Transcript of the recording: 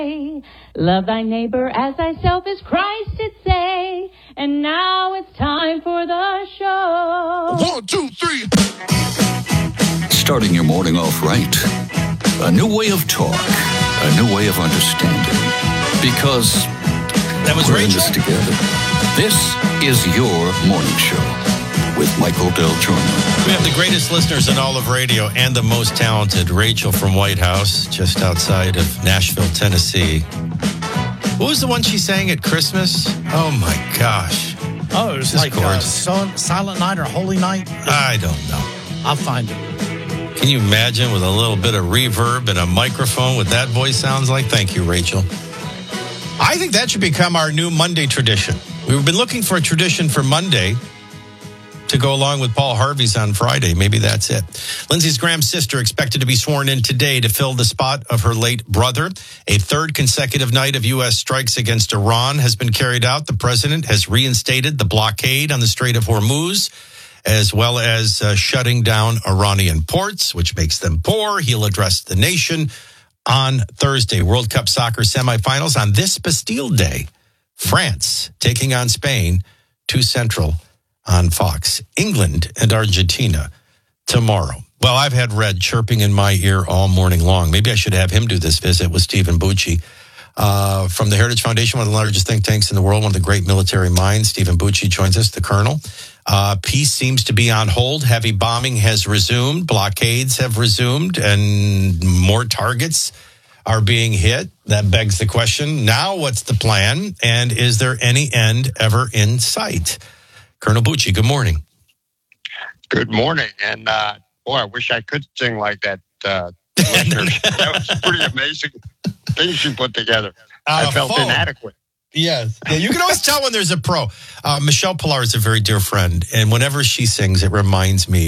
Love thy neighbor as thyself, as Christ did say. And now it's time for the show. 1, 2, 3. Starting your morning off right. A new way of talk. A new way of understanding. Because that was we're in Rachel? this together. This is your morning show with Michael Del Giorno. We have the greatest listeners in all of radio and the most talented, Rachel from White House, just outside of Nashville, Tennessee. What was the one she sang at Christmas? Oh, my gosh. Oh, it was Just like gorgeous. Silent Night or Holy Night? I don't know. I'll find it. Can you imagine with a little bit of reverb and a microphone what that voice sounds like? Thank you, Rachel. I think that should become our new Monday tradition. We've been looking for a tradition for Monday to go along with Paul Harvey's on Friday. Maybe that's it. Lindsey Graham's sister expected to be sworn in today to fill the spot of her late brother. A third consecutive night of U.S. strikes against Iran has been carried out. The president has reinstated the blockade on the Strait of Hormuz, as well as shutting down Iranian ports, which makes them poor. He'll address the nation on Thursday. World Cup soccer semifinals on this Bastille Day. France taking on Spain, 2 Central on Fox. England and Argentina tomorrow. Well, I've had Red chirping in my ear all morning long. Maybe I should have him do this visit with Stephen Bucci from the Heritage Foundation, one of the largest think tanks in the world, one of the great military minds. Stephen Bucci joins us, the colonel. Peace seems to be on hold. Heavy bombing has resumed. Blockades have resumed, and more targets are being hit. That begs the question, now what's the plan? And is there any end ever in sight? Colonel Bucci, good morning. Good morning. And boy, I wish I could sing like that. That was pretty amazing things you put together. I felt inadequate. Yes. Yeah, you can always tell when there's a pro. Michelle Pillar is a very dear friend, and whenever she sings, it reminds me